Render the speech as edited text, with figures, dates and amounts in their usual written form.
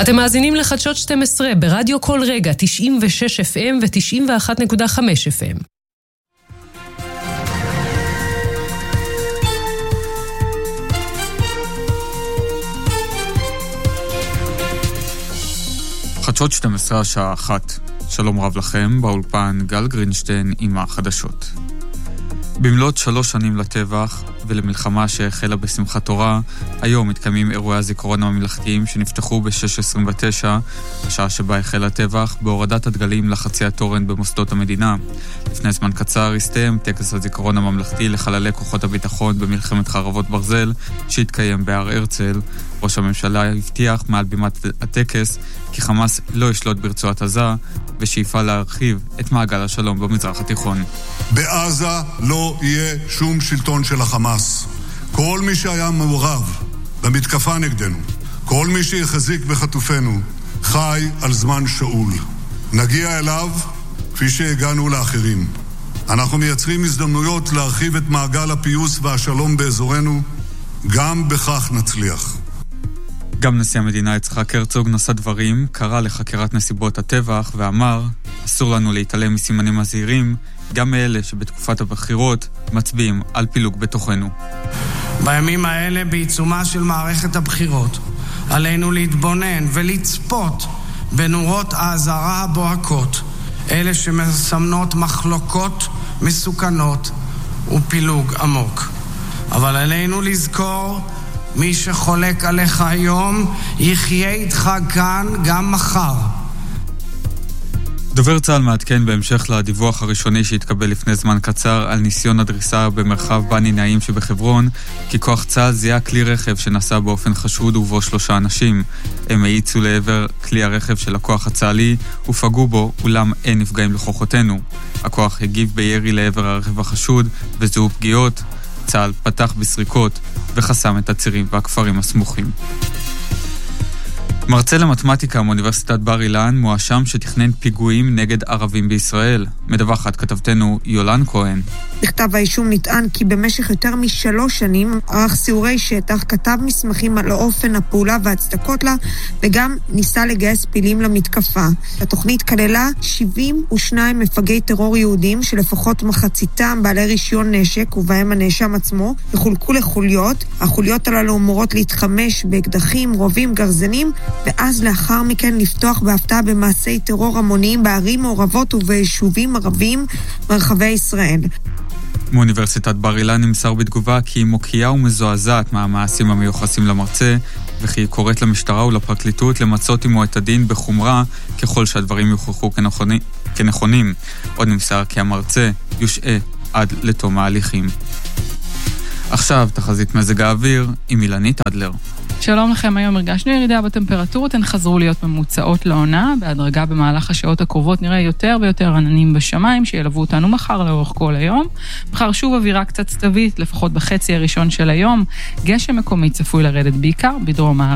אתם מאזינים לחדשות 12 ברדיו כל רגע, 96 FM ו-91.5 FM. חדשות 12 השעה 1. שלום רב לכם, באולפן גל גרינשטיין עם החדשות. במלאת 3 שנים לטבח ולמלחמה שהחלה בשמחת תורה, היום מתקיימים אירועי הזיכרון הממלכתיים שנפתחו ב-6:29, השעה שבה החל הטבח, בהורדת הדגלים לחצי התורן במוסדות המדינה. לפני זמן קצר הסתיים טקס הזיכרון הממלכתי לחללי כוחות הביטחון במלחמת חרבות ברזל, שהתקיים בהר הרצל. ראש הממשלה הבטיח מעל בימת הטקס כי חמאס לא ישלוט ברצועת עזה, ושאיפה להרחיב את מעגל השלום במזרח התיכון. בעזה לא יהיה שום שלטון של החמאס. כל מי שהיה מעורב במתקפה נגדנו, כל מי שיחזיק בחטופינו, חי על זמן שאול. נגיע אליו כפי שהגענו לאחרים. אנחנו מייצרים הזדמנויות להרחיב את מעגל הפיוס והשלום באזורנו, גם בכך נצליח. גם נשיא המדינה יצחק הרצוג נשא דברים, קרא לחקירת נסיבות הטבח ואמר, אסור לנו להתעלם מסימנים הזהירים, גם מאלה שבתקופת הבחירות מצביעים על פילוג בתוכנו. בימים האלה בעיצומה של מערכת הבחירות, עלינו להתבונן ולצפות בנורות האזהרה הבוהקות, אלה שמסמנות מחלוקות מסוכנות ופילוג עמוק. אבל עלינו לזכור, מי שחולק עליך היום יחיה איתך כאן גם מחר. דובר צה"ל מעדכן בהמשך לדיווח הראשוני שהתקבל לפני זמן קצר על ניסיון הדריסה במרחב בני נעים שבחברון, כי כוח צה"ל זיהה כלי רכב שנסע באופן חשוד ובו 3 אנשים. הם האיצו לעבר כלי הרכב של הכוח הצה"לי ופגעו בו, אולם אין נפגעים לכוחותינו. הכוח הגיב בירי לעבר הרכב החשוד וזהו פגיעות. צה"ל פתח בסריקות וחסם את הצירים והכפרים הסמוכים. מרצה למתמטיקה מאוניברסיטת בר אילן מואשם שתכנן פיגועים נגד ערבים בישראל. מדווחת כתבתנו יולן כהן. בכתב האישום נטען כי במשך יותר מ3 שנים ערך סיורי שטח, כתב מסמכים על אופן הפעולה והצדקות לה, וגם ניסה לגייס פעילים למתקפה. התוכנית כללה 72 מפגעי טרור יהודים, שלפחות מחציתם בעלי רישיון נשק, ובהם הנאשם עצמו, וחולקו לחוליות. החוליות הללו אמורות להתחמש באקדחים, רובים, גרזנים, ואז לאחר מכן לפתוח בהפתעה במעשי טרור המוניים בערים מעורבות וביישובים ערבים מרחבי ישראל. מאוניברסיטת בר אילן נמסר בתגובה כי היא מוקיעה ומזועזעת מהמעשים המיוחסים למרצה, וכי היא קוראת למשטרה ולפרקליטות למצות עמו את הדין בחומרה ככל שהדברים יוכחו כנכונים. עוד נמסר כי המרצה יושעה עד לתום ההליכים. עכשיו תחזית מזג האוויר עם אילנית אדלר. שלום לכם, היום הרגשנו ירידה בטמפרטורות, הן חזרו להיות ממוצעות לעונה, בהדרגה במהלך השעות הקרובות נראה יותר ויותר עננים בשמיים שילוו אותנו מחר לאורך כל היום. מחר שוב אווירה קצת סתווית, לפחות בחצי הראשון של היום, גשם מקומי צפוי לרדת בעיקר בדרום הארץ.